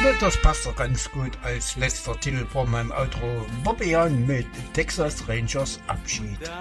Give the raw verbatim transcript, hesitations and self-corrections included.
finde, das passt doch ganz gut als letzter Titel von meinem Outro. Bobby Young mit Texas Rangers Abschied.